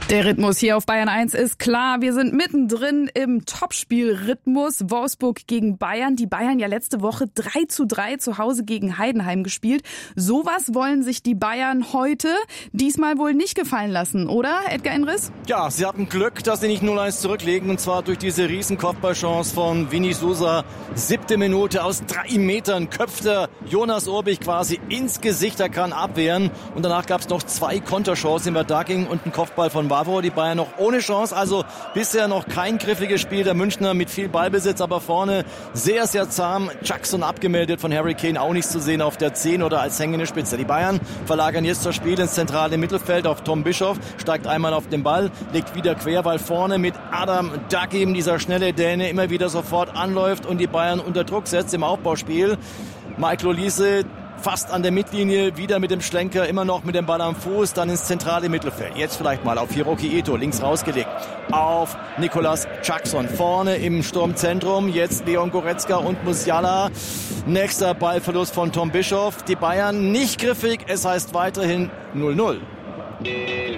Der Rhythmus hier auf Bayern 1 ist klar. Wir sind mittendrin im Topspielrhythmus. Wolfsburg gegen Bayern. Die Bayern ja letzte Woche 3:3 zu Hause gegen Heidenheim gespielt. Sowas wollen sich die Bayern heute diesmal wohl nicht gefallen lassen, oder, Edgar Enriss? Ja, sie hatten Glück, dass sie nicht 0-1 zurücklegen, und zwar durch diese riesen Kopfballchance von Vinny Sousa. 7. Minute, aus 3 Metern köpfte Jonas Urbich quasi ins Gesicht. Er kann abwehren, und danach gab es noch 2 Konterchancen. Da ging und ein Kopfball von Wavo. Die Bayern noch ohne Chance, also bisher noch kein griffiges Spiel der Münchner mit viel Ballbesitz, aber vorne sehr, sehr zahm. Jackson abgemeldet, von Harry Kane auch nichts zu sehen auf der 10 oder als hängende Spitze. Die Bayern verlagern jetzt das Spiel ins zentrale Mittelfeld auf Tom Bischoff, steigt einmal auf den Ball, legt wieder quer, weil vorne mit Adam Dagim, dieser schnelle Däne, immer wieder sofort anläuft und die Bayern unter Druck setzt im Aufbauspiel. Michael Olise fast an der Mittellinie, wieder mit dem Schlenker, immer noch mit dem Ball am Fuß, dann ins zentrale Mittelfeld. Jetzt vielleicht mal auf Hiroki Ito, links rausgelegt, auf Nicolas Jackson, vorne im Sturmzentrum, jetzt Leon Goretzka und Musiala. Nächster Ballverlust von Tom Bischoff. Die Bayern nicht griffig, es heißt weiterhin 0-0.